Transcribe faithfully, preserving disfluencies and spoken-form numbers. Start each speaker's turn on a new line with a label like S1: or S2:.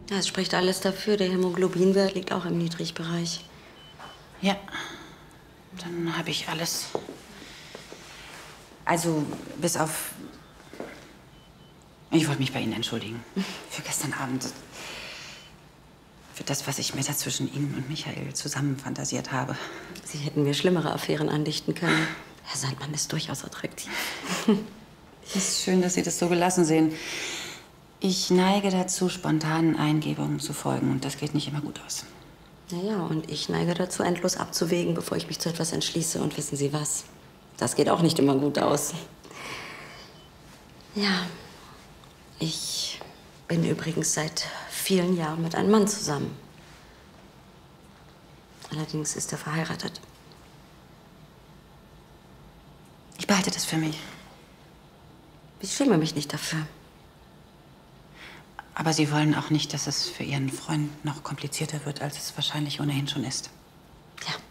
S1: Ja, es spricht alles dafür. Der Hämoglobinwert liegt auch im Niedrigbereich.
S2: Ja, dann habe ich alles. Also, bis auf... Ich wollte mich bei Ihnen entschuldigen. Für gestern Abend. Für das, was ich mir da zwischen Ihnen und Michael zusammen fantasiert habe.
S1: Sie hätten mir schlimmere Affären andichten können. Herr Sandmann ist durchaus attraktiv.
S2: Es ist schön, dass Sie das so gelassen sehen. Ich neige dazu, spontanen Eingebungen zu folgen. Und das geht nicht immer gut aus.
S1: Naja, und ich neige dazu, endlos abzuwägen, bevor ich mich zu etwas entschließe. Und wissen Sie was? Das geht auch nicht immer gut aus. Ja, ich bin übrigens seit vielen Jahren mit einem Mann zusammen. Allerdings ist er verheiratet.
S2: Ich behalte das für mich.
S1: Ich schäme mich nicht dafür.
S2: Aber Sie wollen auch nicht, dass es für Ihren Freund noch komplizierter wird, als es wahrscheinlich ohnehin schon ist.
S1: Ja.